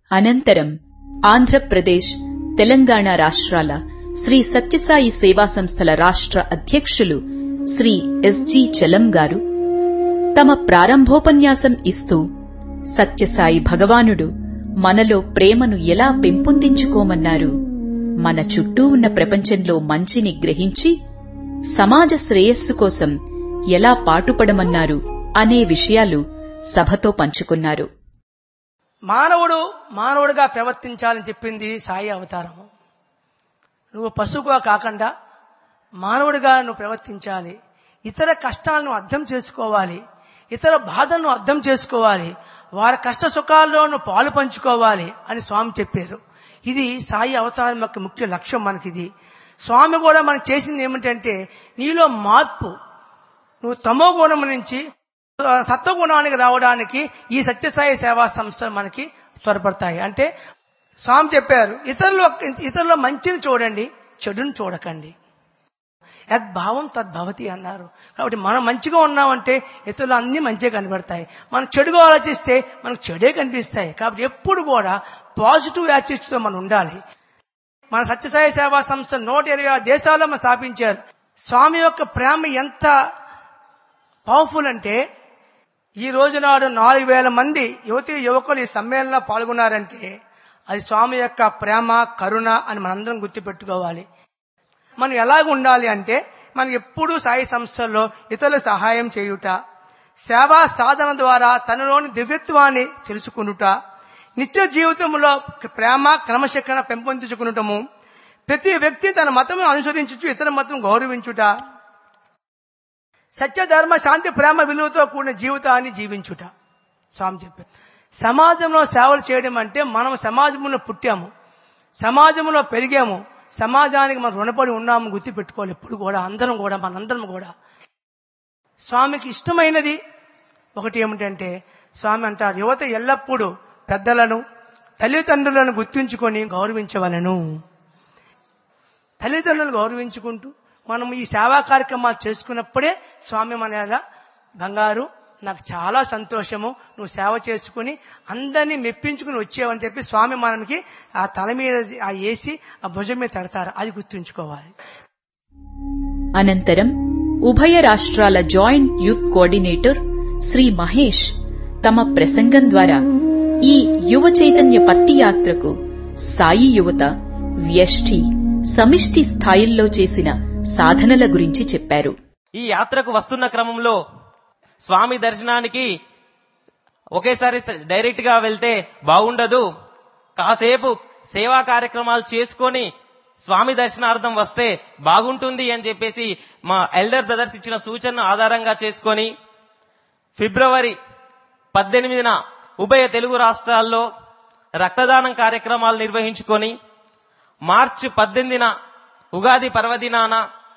అనంతరం ఆంధ్రప్రదేశ్, తెలంగాణ రాష్ట్రాల శ్రీ సత్యసాయి సేవా సంస్థల రాష్ట్ర అధ్యక్షులు శ్రీ ఎస్.జి. చలం గారు తమ ప్రారంభోపన్యాసం ఇస్తూ సత్యసాయి భగవానుడు మనలో ప్రేమను ఎలా పెంపొందించుకోమన్నారు, మన చుట్టూ ఉన్న ప్రపంచంలో మంచిని గ్రహించి సమాజ శ్రేయస్సు కోసం ఎలా పాటుపడమన్నారు అనే విషయాలు సభతో పంచుకున్నారు. మానవుడిగా ప్రవర్తించాలని చెప్పింది సాయి అవతారము. నువ్వు పశువుగా కాకుండా మానవుడిగా నువ్వు ప్రవర్తించాలి. ఇతర కష్టాలను అర్థం చేసుకోవాలి, ఇతర బాధలను అర్థం చేసుకోవాలి, వారి కష్ట సుఖాల్లో నువ్వు పాలు పంచుకోవాలి అని స్వామి చెప్పారు. ఇది సాయి అవతారం యొక్క ముఖ్య లక్ష్యం. మనకిది స్వామి కూడా మనకు చేసింది ఏమిటంటే, నీలో మార్పు, నువ్వు తమో గుణం నుంచి సత్వగుణానికి రావడానికి ఈ సత్యసాయి సేవా సంస్థలు మనకి త్వరపడతాయి. అంటే స్వామి చెప్పారు, ఇతరుల మంచిని చూడండి, చెడుని చూడకండి. యద్భావం తద్భవతి అన్నారు. కాబట్టి మనం మంచిగా ఉన్నామంటే ఇతరులు అన్ని మంచిగా కనబడతాయి, మనం చెడుగా ఆలోచిస్తే మనకు చెడే కనిపిస్తాయి. కాబట్టి ఎప్పుడు కూడా పాజిటివ్ యాటిట్యూడ్తో మనం ఉండాలి. మన సత్యసాయి సేవా సంస్థ 126 దేశాల్లో మనం స్థాపించారు. స్వామి యొక్క ప్రేమ ఎంత పవర్ఫుల్ అంటే, ఈ రోజు నాడు 4,000 మంది యువతీ యువకులు ఈ సమ్మేళనంలో పాల్గొన్నారంటే అది స్వామి యొక్క ప్రేమ, కరుణ అని మనందరం గుర్తుపెట్టుకోవాలి. మనం ఎలాగ ఉండాలి అంటే, మనం ఎప్పుడూ సాయి సంస్థల్లో ఇతరుల సహాయం చేయుట, సేవా సాధన ద్వారా తనలోని దివ్యత్వాన్ని తెలుసుకునుట, నిత్య జీవితంలో ప్రేమ క్రమశిక్షణ పెంపొందించుకునటము, ప్రతి వ్యక్తి తన మతం అనుసరించుచు ఇతర మతం గౌరవించుట, సత్య ధర్మ శాంతి ప్రేమ విలువతో కూడిన జీవితాన్ని జీవించుట. స్వామి చెప్పారు, సమాజంలో సేవలు చేయడం అంటే మనం సమాజంలో పుట్టాము, సమాజంలో పెరిగాము, సమాజానికి మనం రుణపడి ఉన్నాము గుర్తుపెట్టుకోవాలి. ఎప్పుడు కూడా మనందరం కూడా స్వామికి ఇష్టమైనది ఒకటి ఏమిటంటే, స్వామి అంటారు, యువత ఎల్లప్పుడూ పెద్దలను, తల్లిదండ్రులను గుర్తుంచుకొని గౌరవించవలను. తల్లిదండ్రులను గౌరవించుకుంటూ మనం ఈ సేవా కార్యక్రమాలు చేసుకున్నప్పుడే స్వామి మన బంగారు, నాకు చాలా సంతోషము, నువ్వు సేవ చేసుకుని అందరినీ మెప్పించుకుని వచ్చేవని చెప్పి స్వామి మనకి ఆ తల మీద ఆ వేసి ఆ భుజం మీద తడతారు. అది గుర్తుంచుకోవాలి. అనంతరం ఉభయ రాష్ట్రాల joint youth coordinator Shri Mahesh తమ ప్రసంగం ద్వారా ఈ యువ చైతన్య పత్తి యాత్రకు సాయి యువత వ్యష్టి, సమిష్టి స్థాయిల్లో చేసిన సాధనల గురించి చెప్పారు. ఈ యాత్రకు వస్తున్న క్రమంలో స్వామి దర్శనానికి ఒకేసారి డైరెక్ట్ గా వెళ్తే బాగుండదు, కాసేపు సేవా కార్యక్రమాలు చేసుకొని స్వామి దర్శనార్థం వస్తే బాగుంటుంది అని చెప్పేసి మా ఎల్డర్ బ్రదర్స్ ఇచ్చిన సూచనను ఆధారంగా చేసుకొని ఫిబ్రవరి 18న ఉభయ తెలుగు రాష్ట్రాల్లో రక్తదానం కార్యక్రమాలు నిర్వహించుకొని మార్చి 18న ఉగాది పర్వదినాన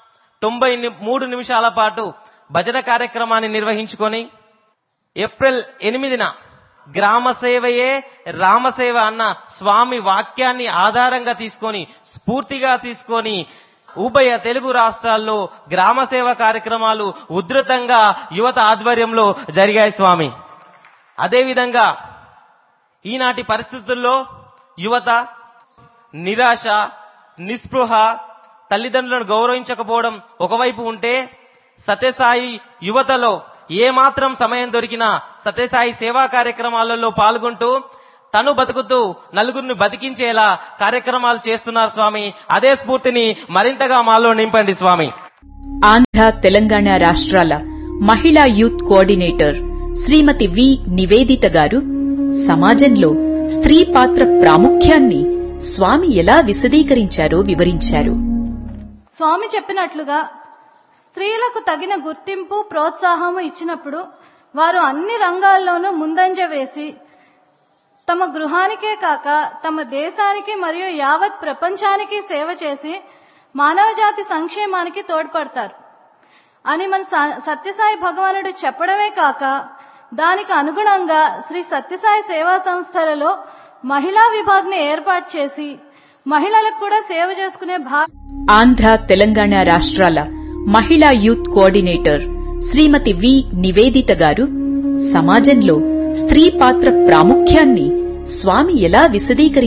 93 నిమిషాల పాటు భజన కార్యక్రమాన్ని నిర్వహించుకొని ఏప్రిల్ 8న గ్రామ సేవయే రామసేవ అన్న స్వామి వాక్యాన్ని ఆధారంగా తీసుకొని, స్ఫూర్తిగా తీసుకొని ఉభయ తెలుగు రాష్ట్రాల్లో గ్రామ సేవ కార్యక్రమాలు ఉధృతంగా యువత ఆధ్వర్యంలో జరిగాయి స్వామి. అదేవిధంగా ఈనాటి పరిస్థితుల్లో యువత నిరాశ, నిస్పృహ, తల్లిదండ్రులను గౌరవించకపోవడం ఒకవైపు ఉంటే, సత్యసాయి యువతలో ఏమాత్రం సమయం దొరికినా సత్యసాయి సేవా కార్యక్రమాలలో పాల్గొంటూ తను బతుకుతూ నలుగురిని బతికించేలా కార్యక్రమాలు చేస్తున్నారు స్వామి. అదే స్ఫూర్తిని మరింతగా మాలో నింపండి స్వామి. ఆంధ్ర, తెలంగాణ రాష్ట్రాల మహిళా యూత్ కోఆర్డినేటర్ శ్రీమతి వి. నివేదిత గారు సమాజంలో స్త్రీ పాత్ర ప్రాముఖ్యాన్ని స్వామి ఎలా విశదీకరించారో వివరించారు. స్వామి చెప్పినట్లుగా స్త్రీలకు తగిన గుర్తింపు, ప్రోత్సాహము ఇచ్చినప్పుడు వారు అన్ని రంగాల్లోనూ ముందంజ వేసి తమ గృహానికే కాక తమ దేశానికి మరియు యావత్ ప్రపంచానికి సేవ చేసి మానవజాతి సంక్షేమానికి తోడ్పడతారు అని మన సత్యసాయి భగవానుడు చెప్పడమే కాక, దానికి అనుగుణంగా శ్రీ సత్యసాయి సేవా సంస్థలలో మహిళా విభాగ్ని ఏర్పాటు చేసి మహిళలకు కూడా సేవ చేసుకునే ఆంధ్ర, తెలంగాణ రాష్ట్రాల మహిళా యూత్ కోఆర్డినేటర్ శ్రీమతి వి. నివేదిత గారు సమాజంలో స్త్రీ పాత్ర ప్రాముఖ్యాన్ని స్వామి ఎలా విశదీకరించారు?